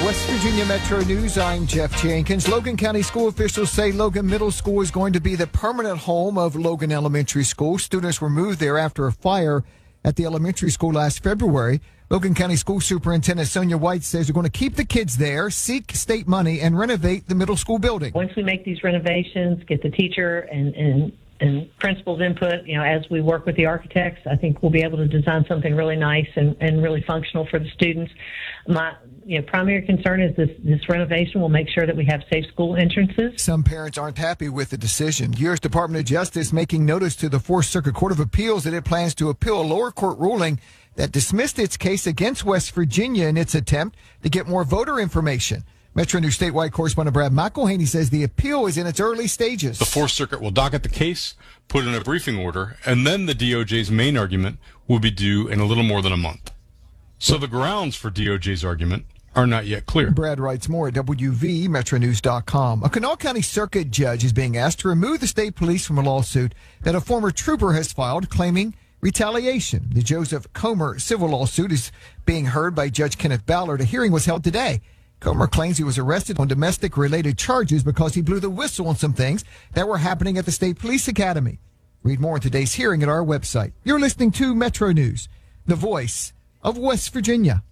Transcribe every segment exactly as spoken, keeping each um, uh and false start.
West Virginia Metro News, I'm Jeff Jenkins. Logan County school officials say Logan Middle School is going to be the permanent home of Logan Elementary School. Students were moved there after a fire at the elementary school last February. Logan County School Superintendent Sonia White says they're going to keep the kids there, seek state money, and renovate the middle school building. Once we make these renovations, get the teacher and, and, and principal's input, you know, as we work with the architects, I think we'll be able to design something really nice and, and really functional for the students. My you know, primary concern is this, this renovation will make sure that we have safe school entrances. Some parents aren't happy with the decision. U S Department of Justice making notice to the Fourth Circuit Court of Appeals that it plans to appeal a lower court ruling that dismissed its case against West Virginia in its attempt to get more voter information. Metro News statewide correspondent Brad McElhaney says the appeal is in its early stages. The Fourth Circuit will docket the case, put in a briefing order, and then the D O J's main argument will be due in a little more than a month. So the grounds for D O J's argument are not yet clear. Brad writes more at W V Metro News dot com. A Kanawha County Circuit judge is being asked to remove the state police from a lawsuit that a former trooper has filed claiming retaliation. The Joseph Comer civil lawsuit is being heard by Judge Kenneth Ballard. A hearing was held today. Comer claims he was arrested on domestic-related charges because he blew the whistle on some things that were happening at the State Police Academy. Read more in today's hearing at our website. You're listening to Metro News, the voice of West Virginia.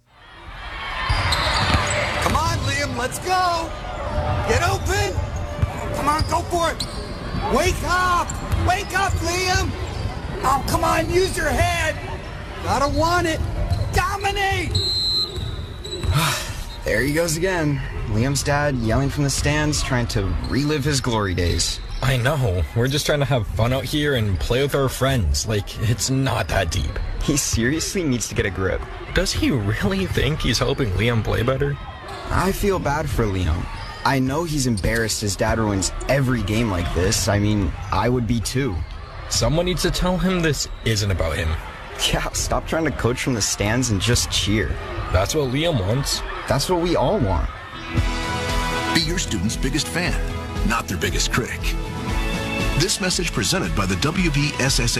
Come on, Liam, let's go. Get open. Come on, go for it. Wake up. Wake up, Liam. Oh, come on, use your head. Gotta want it. Dominate. There he goes again. Liam's dad yelling from the stands, trying to relive his glory days. I know. We're just trying to have fun out here and play with our friends. Like, it's not that deep. He seriously needs to get a grip. Does he really think he's helping Liam play better? I feel bad for Liam. I know he's embarrassed his dad ruins every game like this. I mean, I would be too. Someone needs to tell him this isn't about him. Yeah, stop trying to coach from the stands and just cheer. That's what Liam wants. That's what we all want. Be your student's biggest fan, not their biggest critic. This message presented by the W V S S A